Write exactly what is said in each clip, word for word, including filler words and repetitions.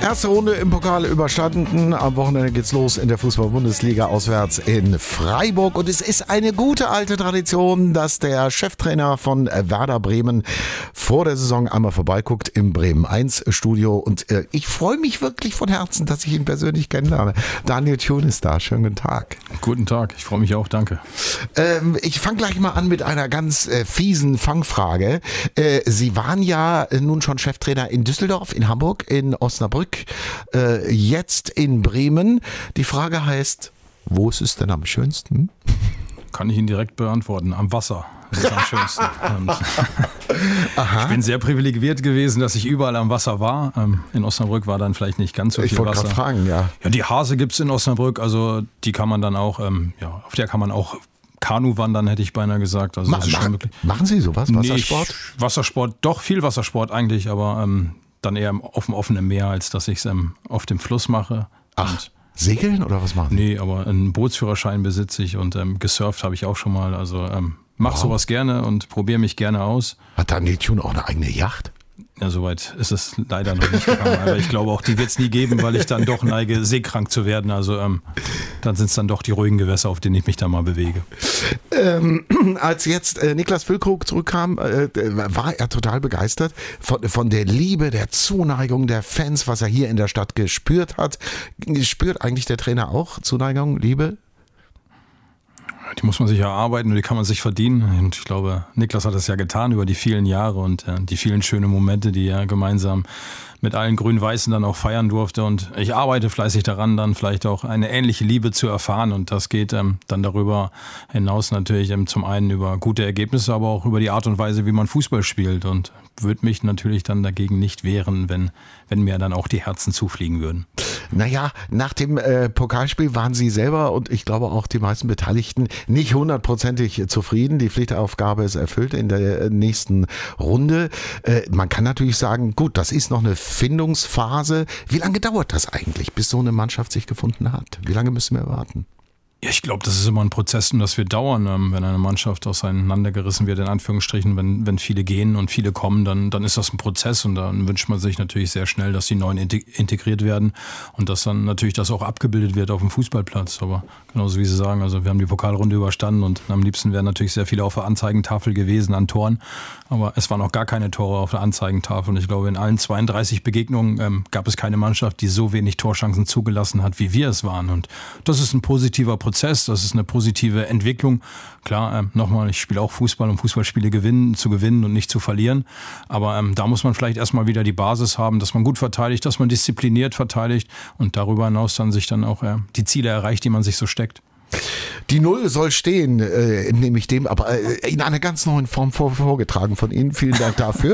Erste Runde im Pokal überstanden. Am Wochenende geht's los in der Fußball-Bundesliga auswärts in Freiburg. Und es ist eine gute alte Tradition, dass der Cheftrainer von Werder Bremen vor der Saison einmal vorbeiguckt im Bremen eins Studio. Und äh, ich freue mich wirklich von Herzen, dass ich ihn persönlich kennenlerne. Daniel Thune ist da. Schönen guten Tag. Guten Tag. Ich freue mich auch. Danke. Ähm, ich fange gleich mal an mit einer ganz äh, fiesen Fangfrage. Äh, Sie waren ja äh, nun schon Cheftrainer in Düsseldorf, in Hamburg, in Osnabrück. Äh, jetzt in Bremen. Die Frage heißt, wo ist es denn am schönsten? Kann ich Ihnen direkt beantworten. Am Wasser. Das ist am schönsten. Ich bin sehr privilegiert gewesen, dass ich überall am Wasser war. In Osnabrück war dann vielleicht nicht ganz so ich viel Wasser. Ich wollte gerade fragen, ja. Ja, die Hase gibt es in Osnabrück, also die kann man dann auch, ähm, ja, auf der kann man auch Kanu wandern, hätte ich beinahe gesagt. Also Ma- das ist ma- schon wirklich machen Sie sowas? Wassersport? Nee, Wassersport, doch viel Wassersport eigentlich, aber ähm, dann eher auf dem offenen Meer, als dass ich es ähm, auf dem Fluss mache. Ach, und segeln oder was machen Sie? Nee, aber einen Bootsführerschein besitze ich und ähm, gesurft habe ich auch schon mal. Also ähm, mach Wow. sowas gerne und probiere mich gerne aus. Hat Daniel Thune auch eine eigene Yacht? Ja, soweit ist es leider noch nicht gegangen. Aber ich glaube auch, die wird es nie geben, weil ich dann doch neige, seekrank zu werden. Also ähm, dann sind es dann doch die ruhigen Gewässer, auf denen ich mich da mal bewege. Ähm, als jetzt äh, Niklas Füllkrug zurückkam, äh, war er total begeistert von, von der Liebe, der Zuneigung der Fans, was er hier in der Stadt gespürt hat. Spürt eigentlich der Trainer auch Zuneigung, Liebe? Die muss man sich erarbeiten und die kann man sich verdienen. Und ich glaube, Niklas hat das ja getan über die vielen Jahre und äh, die vielen schönen Momente, die er gemeinsam mit allen Grün-Weißen dann auch feiern durfte. Und ich arbeite fleißig daran, dann vielleicht auch eine ähnliche Liebe zu erfahren. Und das geht ähm, dann darüber hinaus natürlich ähm, zum einen über gute Ergebnisse, aber auch über die Art und Weise, wie man Fußball spielt. Und würde mich natürlich dann dagegen nicht wehren, wenn, wenn mir dann auch die Herzen zufliegen würden. Naja, nach dem äh, Pokalspiel waren Sie selber und ich glaube auch die meisten Beteiligten nicht hundertprozentig zufrieden. Die Pflichtaufgabe ist erfüllt in der nächsten Runde. Äh, man kann natürlich sagen, gut, das ist noch eine Findungsphase. Wie lange dauert das eigentlich, bis so eine Mannschaft sich gefunden hat? Wie lange müssen wir warten? Ja, ich glaube, das ist immer ein Prozess und das wird dauern, wenn eine Mannschaft auseinandergerissen wird, in Anführungsstrichen, wenn, wenn viele gehen und viele kommen, dann, dann ist das ein Prozess und dann wünscht man sich natürlich sehr schnell, dass die Neuen integriert werden und dass dann natürlich das auch abgebildet wird auf dem Fußballplatz. Aber genauso wie Sie sagen, also wir haben die Pokalrunde überstanden und am liebsten wären natürlich sehr viele auf der Anzeigentafel gewesen an Toren, aber es waren auch gar keine Tore auf der Anzeigentafel und ich glaube, in allen zweiunddreißig Begegnungen ähm, gab es keine Mannschaft, die so wenig Torchancen zugelassen hat, wie wir es waren und das ist ein positiver Prozess. Prozess, das ist eine positive Entwicklung. Klar, ähm, nochmal, ich spiele auch Fußball, um Fußballspiele gewinnen, zu gewinnen und nicht zu verlieren. Aber ähm, da muss man vielleicht erstmal wieder die Basis haben, dass man gut verteidigt, dass man diszipliniert verteidigt und darüber hinaus dann sich dann auch äh, die Ziele erreicht, die man sich so steckt. Die Null soll stehen, äh, nehme ich dem, aber äh, in einer ganz neuen Form vor, vorgetragen von Ihnen. Vielen Dank dafür.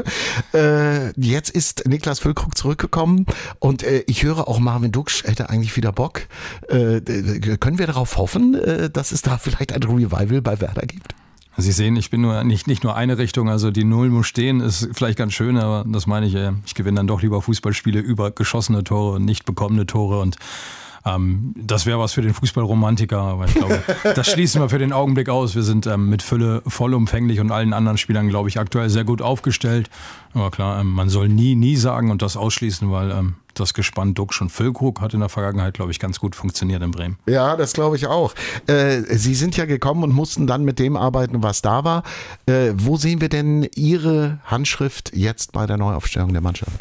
äh, jetzt ist Niklas Füllkrug zurückgekommen und äh, ich höre auch, Marvin Duksch hätte eigentlich wieder Bock. Äh, können wir darauf hoffen, äh, dass es da vielleicht ein Revival bei Werder gibt? Sie sehen, ich bin nur nicht, nicht nur eine Richtung, also die Null muss stehen, ist vielleicht ganz schön, aber das meine ich, äh, ich gewinne dann doch lieber Fußballspiele über geschossene Tore und nicht bekommene Tore und Ähm, das wäre was für den Fußballromantiker, aber ich glaube, das schließen wir für den Augenblick aus. Wir sind ähm, mit Fülle vollumfänglich und allen anderen Spielern, glaube ich, aktuell sehr gut aufgestellt. Aber klar, ähm, man soll nie, nie sagen und das ausschließen, weil ähm, das Gespann Duksch und Füllkrug hat in der Vergangenheit, glaube ich, ganz gut funktioniert in Bremen. Ja, das glaube ich auch. Äh, Sie sind ja gekommen und mussten dann mit dem arbeiten, was da war. Äh, wo sehen wir denn Ihre Handschrift jetzt bei der Neuaufstellung der Mannschaft?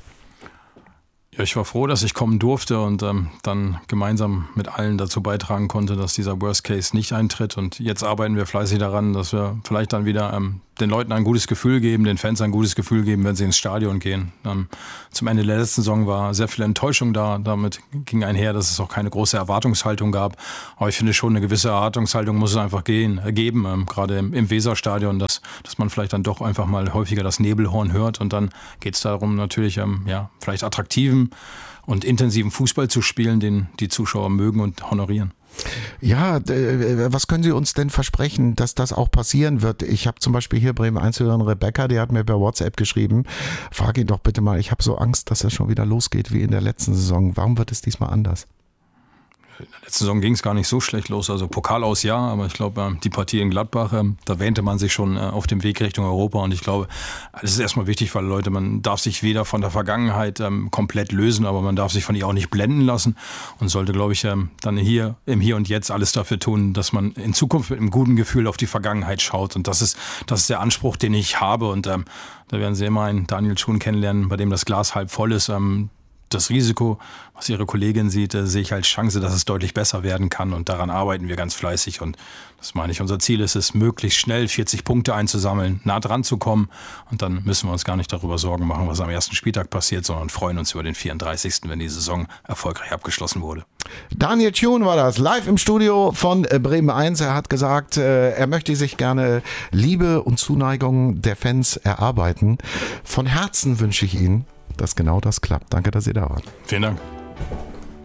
Ja, ich war froh, dass ich kommen durfte und ähm, dann gemeinsam mit allen dazu beitragen konnte, dass dieser Worst Case nicht eintritt. Und jetzt arbeiten wir fleißig daran, dass wir vielleicht dann wieder ähm, den Leuten ein gutes Gefühl geben, den Fans ein gutes Gefühl geben, wenn sie ins Stadion gehen. Ähm, zum Ende der letzten Saison war sehr viel Enttäuschung da. Damit ging einher, dass es auch keine große Erwartungshaltung gab. Aber ich finde schon, eine gewisse Erwartungshaltung muss es einfach gehen, äh, geben, ähm, gerade im, im Weserstadion, dass, dass man vielleicht dann doch einfach mal häufiger das Nebelhorn hört. Und dann geht es darum, natürlich ähm, ja, vielleicht attraktiven und intensiven Fußball zu spielen, den die Zuschauer mögen und honorieren. Ja, was können Sie uns denn versprechen, dass das auch passieren wird? Ich habe zum Beispiel hier Bremen eins Hörerin Rebecca, die hat mir per WhatsApp geschrieben, frag ihn doch bitte mal, ich habe so Angst, dass es schon wieder losgeht wie in der letzten Saison. Warum wird es diesmal anders? In der letzten Saison ging es gar nicht so schlecht los. Also Pokal aus ja, aber ich glaube, die Partie in Gladbach, da wähnte man sich schon auf dem Weg Richtung Europa. Und ich glaube, das ist erstmal wichtig, weil Leute, man darf sich weder von der Vergangenheit ähm, komplett lösen, aber man darf sich von ihr auch nicht blenden lassen und sollte, glaube ich, ähm, dann hier im Hier und Jetzt alles dafür tun, dass man in Zukunft mit einem guten Gefühl auf die Vergangenheit schaut. Und das ist, das ist der Anspruch, den ich habe. Und ähm, da werden Sie immer einen Daniel Thun kennenlernen, bei dem das Glas halb voll ist. Ähm, Das Risiko, was Ihre Kollegin sieht, äh, sehe ich als Chance, dass es deutlich besser werden kann. Und daran arbeiten wir ganz fleißig. Und das meine ich, unser Ziel ist es, möglichst schnell vierzig Punkte einzusammeln, nah dran zu kommen. Und dann müssen wir uns gar nicht darüber Sorgen machen, was am ersten Spieltag passiert, sondern freuen uns über den vierunddreißigsten, wenn die Saison erfolgreich abgeschlossen wurde. Daniel Thun war das, live im Studio von Bremen eins. Er hat gesagt, er möchte sich gerne Liebe und Zuneigung der Fans erarbeiten. Von Herzen wünsche ich Ihnen, dass genau das klappt. Danke, dass Sie da waren. Vielen Dank.